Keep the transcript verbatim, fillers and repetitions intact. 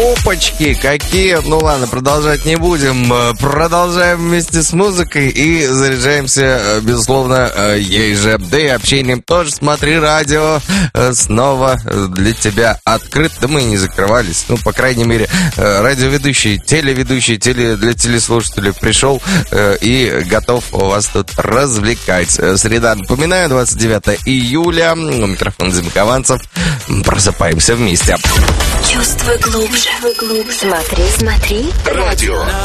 Опачки, какие. Ну ладно, продолжать не будем. Продолжаем вместе с музыкой и заряжаемся, безусловно, ей же. Да и общением тоже. Смотри, радио снова для тебя открыт. Да мы и не закрывались. Ну, по крайней мере, радиоведущий, телеведущий, теле, для телеслушателей пришел и готов вас тут развлекать. Среда, напоминаю, двадцать девятое июля. У микрофона Замикованцев. Просыпаемся вместе. Чувствуй глубже, глубже. Смотри, смотри. Радио